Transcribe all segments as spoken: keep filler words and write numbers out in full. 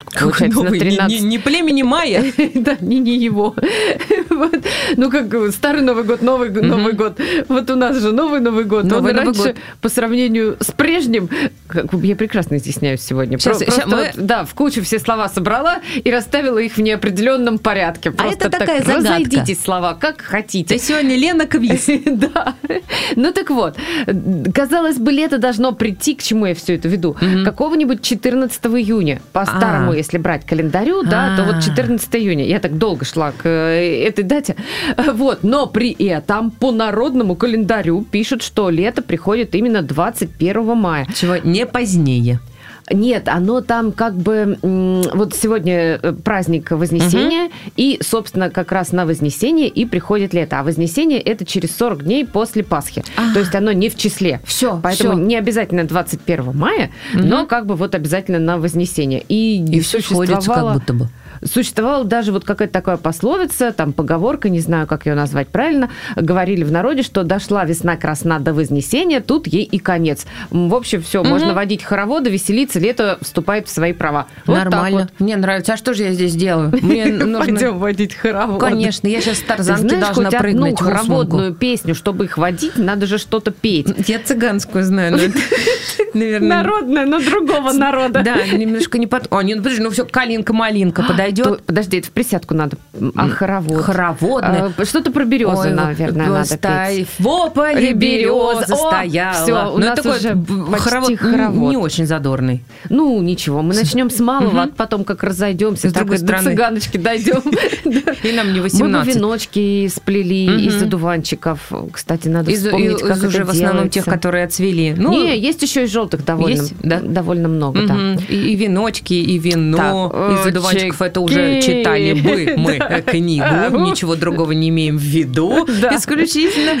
Получается, на тринадцать... Не, не племени Майя? Да, не, не его. Вот. Ну, как старый Новый год, Новый, mm-hmm. Новый год. Вот у нас же новый Новый год. Новый, Новый раньше, год. По сравнению с прежним... Я прекрасно изъясняюсь сегодня. Сейчас, Про, сейчас мы... вот, да, в кучу все слова собрала и расставила их в неопределенном порядке. Просто а это такая так загадка. Разойдитесь слова, как хотите. Ты сегодня Лена Квиз. Да. Ну, так вот. Казалось бы, лето должно прийти, к чему я все это веду. Какого-нибудь четырнадцатого июня. По-старому, если брать календарю, да, то вот четырнадцатого июня. Я так долго шла к этой дате. Вот. Но при этом по народному календарю пишут, что лето приходит именно двадцать первого мая. Чего? Не позднее. Нет, оно там как бы... Вот сегодня праздник Вознесения, угу. и, собственно, как раз на Вознесение и приходит лето. А Вознесение – это через сорок дней после Пасхи. А-а-а. То есть оно не в числе. Все, Поэтому все. не обязательно двадцать первого мая, угу. но как бы вот обязательно на Вознесение. И, и все сходится как будто бы. Существовала даже вот какая-то такая пословица, там поговорка, не знаю, как ее назвать правильно, говорили в народе, что дошла весна красна до Вознесения, тут ей и конец. В общем, все, угу. можно водить хороводы, веселиться, лето вступает в свои права. Вот нормально. Вот. Мне нравится. А что же я здесь делаю? Мне нужно... Пойдем водить хороводы. Конечно, я сейчас с тарзанки знаешь, должна хоть прыгнуть. Одну хороводную песню, чтобы их водить, надо же что-то петь. Я цыганскую знаю, но наверное... Народная, но другого народа. Да, немножко не под... О, нет, подожди, ну все, калинка-малинка подойдет. Подожди, это в присядку надо. А хоровод? Хороводная. А, что-то про березы, наверное, надо петь. В поле береза стояла. Все, у нас уже хоровод не очень задорный. Ну, ничего, мы начнем с малого, а потом как разойдемся, так и до цыганочки дойдем. И нам не восемнадцать. Мы бы веночки сплели из одуванчиков. Кстати, надо вспомнить, как это уже в основном тех, которые отцвели. Не, есть еще и желтых довольно много. И веночки, и вино из одуванчиков. Это уже читали бы мы книгу. Ничего другого не имеем в виду. Исключительно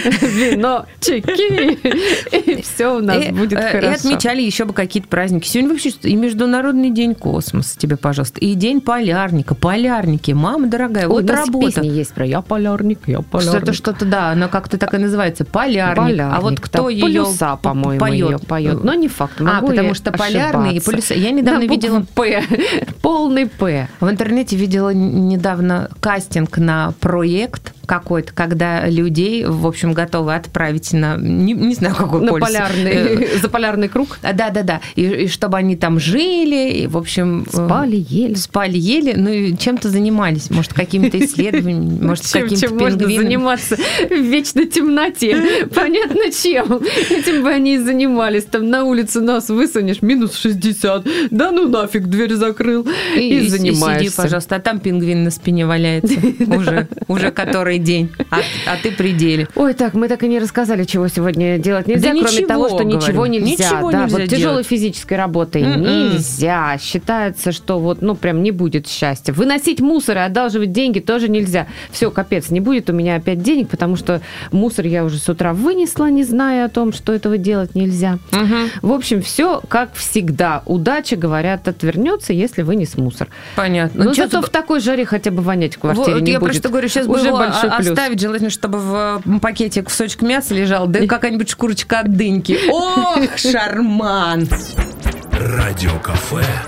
веночки. И все у нас будет хорошо. И отмечали еще бы какие-то праздники. Сегодня вообще и Международный день космоса тебе, пожалуйста. И День полярника. Полярники. Мама дорогая, вот вот работа. Песня есть про «Я полярник, я полярник». Что-то, что-то, да, она как-то так и называется. Полярник. полярник. А вот кто ее полюса, по-моему, поет. Ее поет. Но не факт. А, потому что полярный и полюса. Я недавно да, видела... П. Полный П. В интернете видела недавно кастинг на проект какой-то, когда людей, в общем, готовы отправить на, не, не знаю, какой на полюс. Полярный, за полярный круг? Да-да-да. И, и чтобы они там жили, и, в общем... Спали, ели. Спали, ели, ну и чем-то занимались. Может, какими-то исследованиями, может, каким-то чем можно заниматься в вечной темноте? Понятно, чем. Этим бы они и занимались. Там на улицу нас высунешь, минус шестьдесят. Да ну нафиг, дверь закрыл. И занимаешься. Сиди, пожалуйста. А там пингвин на спине валяется. Уже который день, а, а ты при деле. Ой, так, мы так и не рассказали, чего сегодня делать нельзя, да кроме ничего, того, что говорю. Ничего нельзя. Ничего да, нельзя вот тяжелой физической работой Mm-mm. нельзя. Считается, что вот, ну, прям не будет счастья. Выносить мусор и одалживать деньги тоже нельзя. Все, капец, не будет у меня опять денег, потому что мусор я уже с утра вынесла, не зная о том, что этого делать нельзя. Uh-huh. В общем, все как всегда. Удача, говорят, отвернется, если вынес мусор. Понятно. Но зато в такой жаре хотя бы вонять в квартире вот, не я будет. Я просто говорю, сейчас уже было большой плюс. Оставить, желательно, чтобы в пакете кусочек мяса лежал, да какая-нибудь шкурочка от дыньки. Ох, шарман! Радиокафе.